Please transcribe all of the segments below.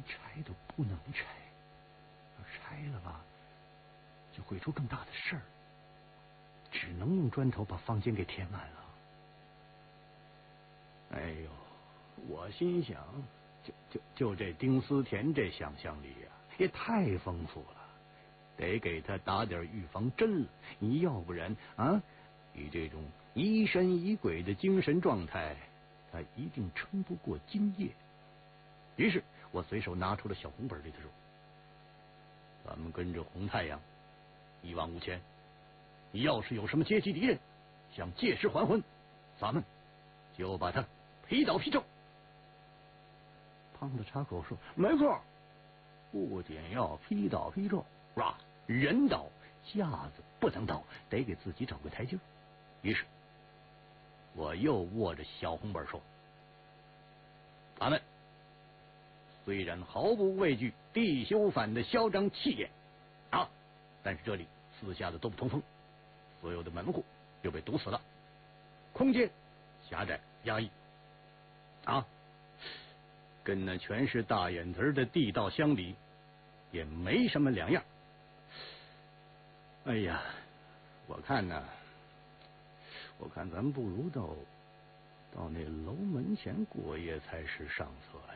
连拆都不能拆，要拆了吧，就会出更大的事儿，只能用砖头把房间给填满了。哎呦，我心想，就这丁思甜这想象力呀，也太丰富了，得给他打点预防针了。你要不然啊，以这种疑神疑鬼的精神状态，他一定撑不过今夜。于是我随手拿出了小红本，对他说：“咱们跟着红太阳一往无前，你要是有什么阶级敌人想借尸还魂，咱们就把他劈倒劈抽。”胖子插口说：“没错，不仅要劈倒劈抽，是吧？人倒架子不能倒，得给自己找个台阶。”于是我又握着小红本说：“咱们虽然毫不畏惧地修反的嚣张气焰啊，但是这里四下的都不通风，所有的门户又被堵死了，空间狭窄压抑啊，跟那全是大眼子的地道相比，也没什么两样。哎呀，我看咱们不如到那楼门前过夜才是上策呀。”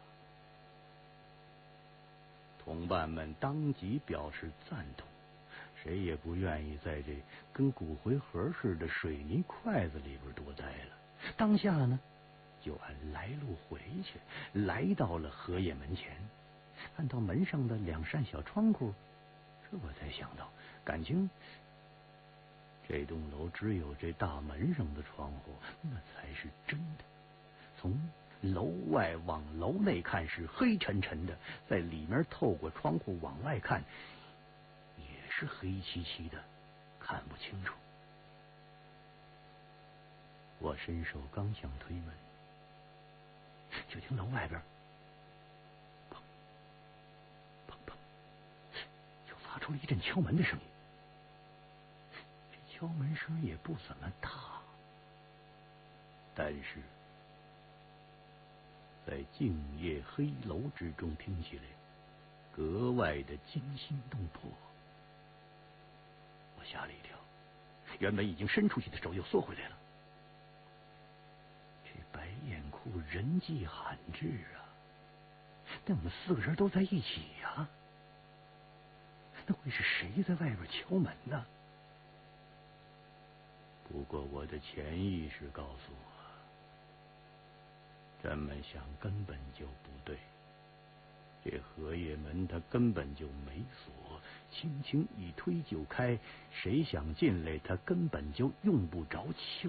同伴们当即表示赞同，谁也不愿意在这跟骨灰盒似的水泥筷子里边多待了。当下呢，就按来路回去，来到了荷叶门前，看到门上的两扇小窗户，这我才想到，感情这栋楼只有这大门上的窗户，那才是真的。从楼外往楼内看是黑沉沉的，在里面透过窗户往外看也是黑漆漆的，看不清楚。我伸手刚想推门，就听楼外边砰砰砰，就发出了一阵敲门的声音。这敲门声也不怎么大，但是在静夜黑楼之中听起来格外的惊心动魄。我吓了一跳，原本已经伸出去的手又缩回来了。这白眼裤人迹罕至啊，但我们四个人都在一起呀，那会是谁在外边敲门呢？不过我的潜意识告诉我，这么想根本就不对。这荷叶门它根本就没锁，轻轻一推就开，谁想进来它根本就用不着敲。